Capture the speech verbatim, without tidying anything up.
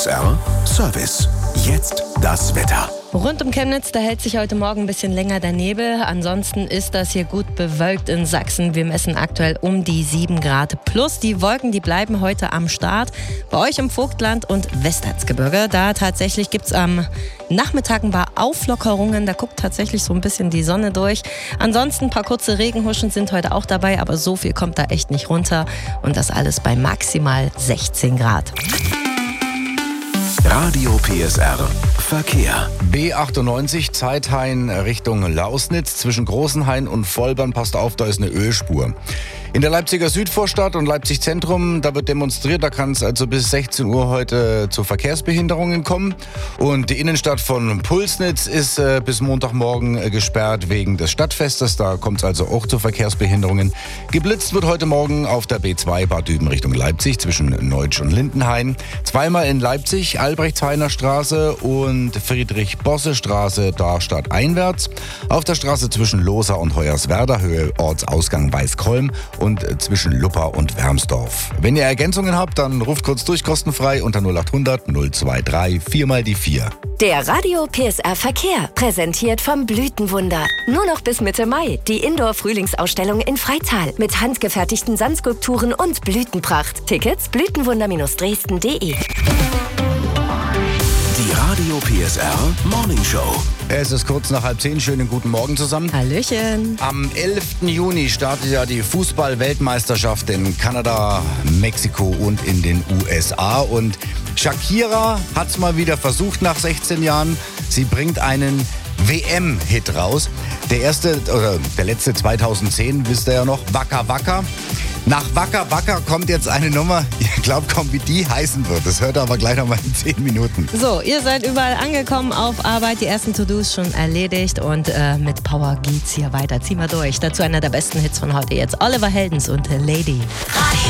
S R Service. Jetzt das Wetter. Rund um Chemnitz, da hält sich heute Morgen ein bisschen länger der Nebel. Ansonsten ist das hier gut bewölkt in Sachsen. Wir messen aktuell um die sieben Grad plus. Die Wolken, die bleiben heute am Start. Bei euch im Vogtland und Westerzgebirge, da tatsächlich gibt es am Nachmittag ein paar Auflockerungen. Da guckt tatsächlich so ein bisschen die Sonne durch. Ansonsten ein paar kurze Regenhuschen sind heute auch dabei, aber so viel kommt da echt nicht runter. Und das alles bei maximal sechzehn Grad. Radio P S R Verkehr. B achtundneunzig Zeithain Richtung Lausnitz. Zwischen Großenhain und Vollbern, passt auf, da ist eine Ölspur. In der Leipziger Südvorstadt und Leipzig Zentrum, da wird demonstriert, da kann es also bis sechzehn Uhr heute zu Verkehrsbehinderungen kommen. Und die Innenstadt von Pulsnitz ist äh, bis Montagmorgen äh, gesperrt wegen des Stadtfestes, da kommt es also auch zu Verkehrsbehinderungen. Geblitzt wird heute Morgen auf der B zwei Bad Düben Richtung Leipzig zwischen Neutsch und Lindenhain. Zweimal in Leipzig, Albrechtshainer Straße und Friedrich-Bosse-Straße, da stadteinwärts. Auf der Straße zwischen Lohsa und Hoyerswerda, Höhe Ortsausgang Weißkolm und zwischen Luppa und Wermsdorf. Wenn ihr Ergänzungen habt, dann ruft kurz durch, kostenfrei unter null achthundert null dreiundzwanzig vier mal die vier. Der Radio P S R Verkehr, präsentiert vom Blütenwunder. Nur noch bis Mitte Mai die Indoor-Frühlingsausstellung in Freital mit handgefertigten Sandskulpturen und Blütenpracht. Tickets blütenwunder Dresden punkt de. Die Radio P S R Morning Show. Es ist kurz nach halb zehn. Schönen guten Morgen zusammen. Hallöchen. Am elften Juni startet ja die Fußball-Weltmeisterschaft in Kanada, Mexiko und in den U S A. Und Shakira hat es mal wieder versucht nach sechzehn Jahren. Sie bringt einen W M-Hit raus. Der erste, oder der letzte zweitausendzehn, wisst ihr ja noch, Waka Waka. Nach Waka Waka kommt jetzt eine Nummer, ihr glaubt kaum, wie die heißen wird. Das hört ihr aber gleich noch mal in zehn Minuten. So, ihr seid überall angekommen auf Arbeit, die ersten To-Dos schon erledigt und äh, mit Power geht's hier weiter. Ziehen wir durch. Dazu einer der besten Hits von heute jetzt, Oliver Heldens und Lady.